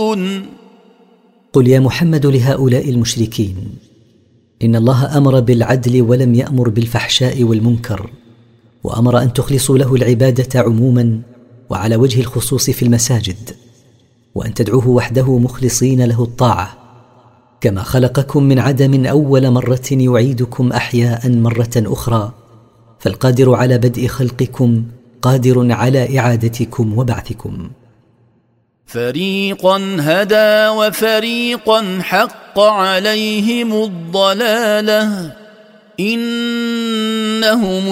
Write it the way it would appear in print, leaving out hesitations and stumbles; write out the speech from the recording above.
تعدلون قل يا محمد لهؤلاء المشركين: إن الله أمر بالعدل ولم يأمر بالفحشاء والمنكر، وأمر أن تخلصوا له العبادة عموما وعلى وجه الخصوص في المساجد، وأن تدعوه وحده مخلصين له الطاعة، كما خلقكم من عدم أول مرة يعيدكم أحياء مرة أخرى، فالقادر على بدء خلقكم قادر على إعادتكم وبعثكم. فريقا هدى وفريقا حق عليهم الضلالة إنهم